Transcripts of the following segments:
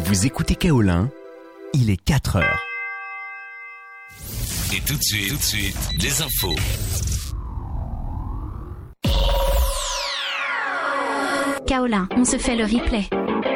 Vous écoutez Kaolin, il est 4 heures. Et tout de suite, les infos. Kaolin, on se fait le replay.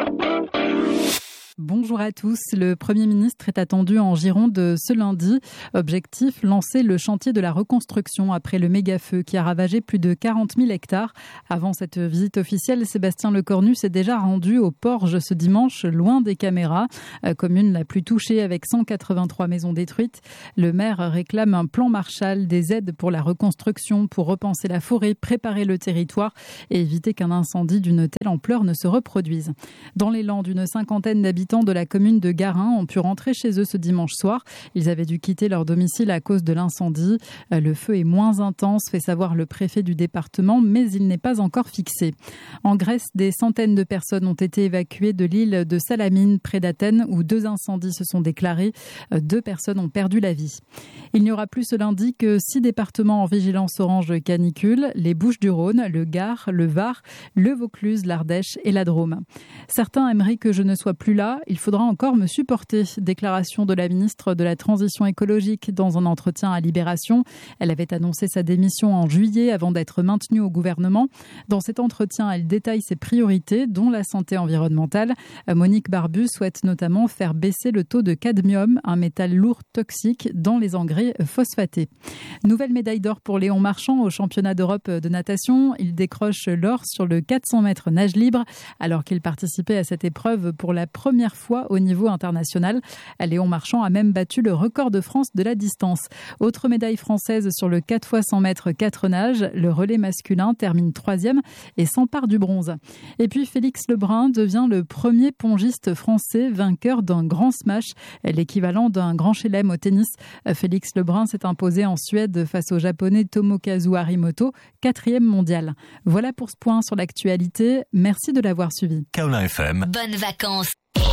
Bonjour à tous. Le Premier ministre est attendu en Gironde ce lundi. Objectif, lancer le chantier de la reconstruction après le méga-feu qui a ravagé plus de 40 000 hectares. Avant cette visite officielle, Sébastien Lecornu s'est déjà rendu au Porge ce dimanche, loin des caméras. Commune la plus touchée avec 183 maisons détruites. Le maire réclame un plan Marshall, des aides pour la reconstruction, pour repenser la forêt, préparer le territoire et éviter qu'un incendie d'une telle ampleur ne se reproduise. Dans les Landes, une cinquantaine d'habitants de la commune de Garin ont pu rentrer chez eux ce dimanche soir. Ils avaient dû quitter leur domicile à cause de l'incendie. Le feu est moins intense, fait savoir le préfet du département, mais il n'est pas encore fixé. En Grèce, des centaines de personnes ont été évacuées de l'île de Salamine, près d'Athènes, où 2 incendies se sont déclarés. 2 personnes ont perdu la vie. Il n'y aura plus ce lundi que 6 départements en vigilance orange canicule, les Bouches-du-Rhône, le Gard, le Var, le Vaucluse, l'Ardèche et la Drôme. Certains aimeraient que je ne sois plus là. Il faudra encore me supporter. Déclaration de la ministre de la Transition écologique dans un entretien à Libération. Elle avait annoncé sa démission en juillet avant d'être maintenue au gouvernement. Dans cet entretien, elle détaille ses priorités, dont la santé environnementale. Monique Barbu souhaite notamment faire baisser le taux de cadmium, un métal lourd toxique, dans les engrais phosphatés. Nouvelle médaille d'or pour Léon Marchand au championnat d'Europe de natation. Il décroche l'or sur le 400 mètres nage libre, alors qu'il participait à cette épreuve pour la première fois au niveau international. Léon Marchand a même battu le record de France de la distance. Autre médaille française sur le 4 x 100 mètres 4 nages. Le relais masculin termine 3e et s'empare du bronze. Et puis Félix Lebrun devient le premier pongiste français vainqueur d'un grand smash, l'équivalent d'un grand chelem au tennis. Félix Lebrun s'est imposé en Suède face au japonais Tomokazu Harimoto, 4e mondial. Voilà pour ce point sur l'actualité. Merci de l'avoir suivi. Kaolin FM. Bonnes vacances.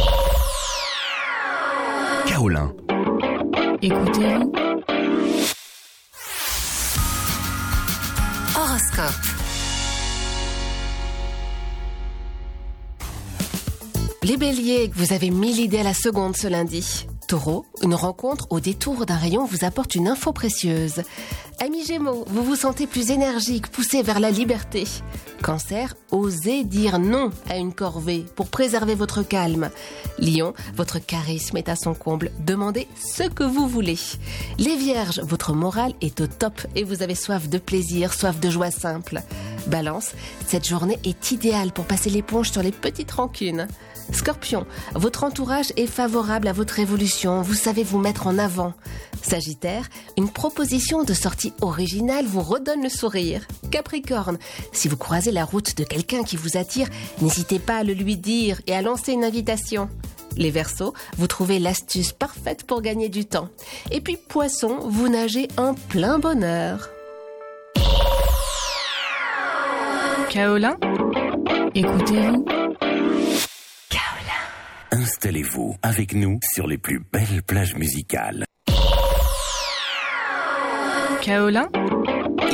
Kaolin. Écoutez-vous. Horoscope. Les béliers, vous avez 1000 idées à la seconde ce lundi. Taureau, une rencontre au détour d'un rayon vous apporte une info précieuse. Amis Gémeaux, vous vous sentez plus énergique, poussé vers la liberté. Cancer, osez dire non à une corvée pour préserver votre calme. Lion, votre charisme est à son comble. Demandez ce que vous voulez. Les Vierges, votre morale est au top et vous avez soif de plaisir, soif de joie simple. Balance, cette journée est idéale pour passer l'éponge sur les petites rancunes. Scorpion, votre entourage est favorable à votre évolution, vous savez vous mettre en avant. Sagittaire, une proposition de sortie originale vous redonne le sourire. Capricorne, si vous croisez la route de quelqu'un qui vous attire, n'hésitez pas à le lui dire et à lancer une invitation. Les Verseaux, vous trouvez l'astuce parfaite pour gagner du temps. Et puis Poissons, vous nagez en plein bonheur. Kaolin. Écoutez-vous. Installez-vous avec nous sur les plus belles plages musicales. Kaolin.